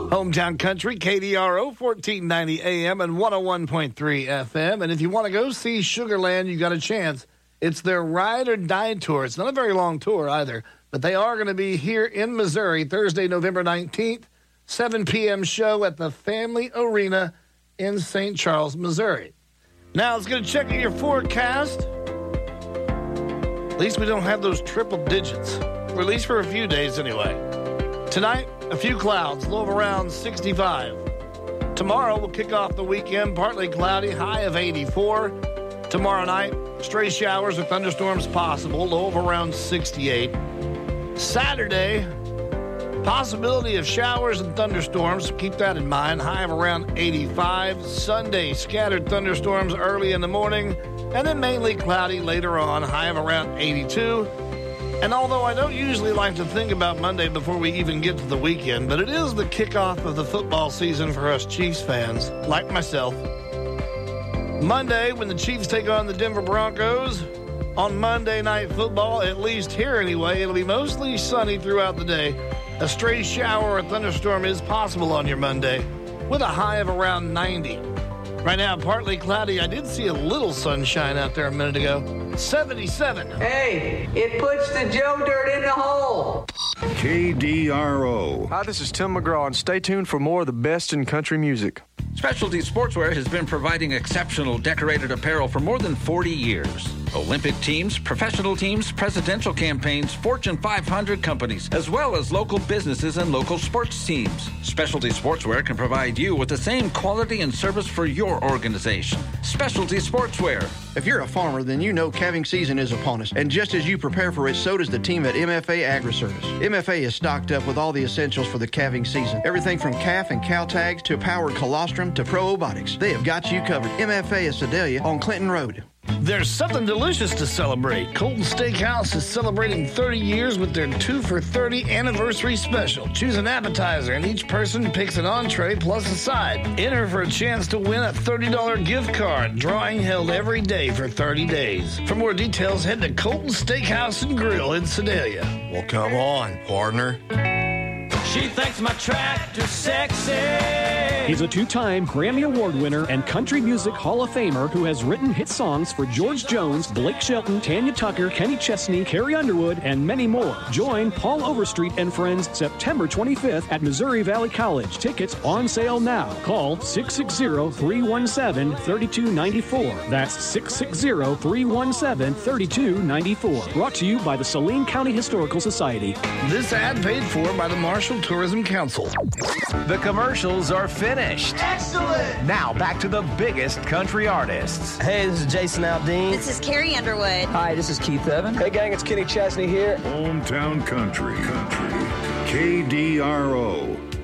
Hometown Country, KDRO, 1490 AM and 101.3 FM. And if you want to go see Sugar Land, you got a chance. It's their Ride or Die tour. It's not a very long tour either, but they are going to be here in Missouri Thursday, November 19th, 7 p.m. show at the Family Arena in St. Charles, Missouri. Now, let's get a check of your forecast. At least we don't have those triple digits, or at least for a few days anyway. Tonight, a few clouds, low of around 65. Tomorrow, we'll kick off the weekend, partly cloudy, high of 84. Tomorrow night, stray showers or thunderstorms possible, low of around 68. Saturday, possibility of showers and thunderstorms. Keep that in mind, high of around 85. Sunday, scattered thunderstorms early in the morning, and then mainly cloudy later on, high of around 82. And although I don't usually like to think about Monday before we even get to the weekend, but it is the kickoff of the football season for us Chiefs fans, like myself. Monday, when the Chiefs take on the Denver Broncos, on Monday Night Football, at least here anyway, it'll be mostly sunny throughout the day. A stray shower or thunderstorm is possible on your Monday, with a high of around 90. Right now, partly cloudy. I did see a little sunshine out there a minute ago. 77. Hey, it puts the Joe Dirt in the hole. KDRO. Hi, this is Tim McGraw, and stay tuned for more of the best in country music. Specialty Sportswear has been providing exceptional decorated apparel for more than 40 years. Olympic teams, professional teams, presidential campaigns, Fortune 500 companies, as well as local businesses and local sports teams. Specialty Sportswear can provide you with the same quality and service for your organization. Specialty Sportswear. If you're a farmer, then you know calving season is upon us. And just as you prepare for it, so does the team at MFA Agri-Service. MFA is stocked up with all the essentials for the calving season. Everything from calf and cow tags to powered colostrum to probiotics. They have got you covered. MFA is Sedalia on Clinton Road. There's something delicious to celebrate. Colton Steakhouse is celebrating 30 years with their 2 for $30 anniversary special. Choose an appetizer, and each person picks an entree plus a side. Enter for a chance to win a $30 gift card. Drawing held every day for 30 days. For more details, head to Colton Steakhouse and Grill in Sedalia. Well, come on, partner. She thinks my tractor's sexy. He's a two-time Grammy Award winner and Country Music Hall of Famer who has written hit songs for George Jones, Blake Shelton, Tanya Tucker, Kenny Chesney, Carrie Underwood, and many more. Join Paul Overstreet and friends September 25th at Missouri Valley College. Tickets on sale now. Call 660-317-3294. That's 660-317-3294. Brought to you by the Saline County Historical Society. This ad paid for by the Marshall Tourism Council. The commercials are finished. Excellent. Now back to the biggest country artists. Hey, this is Jason Aldean. This is Carrie Underwood. Hi, this is Keith Evan. Hey, gang, it's Kenny Chesney here. Hometown Country. KDRO.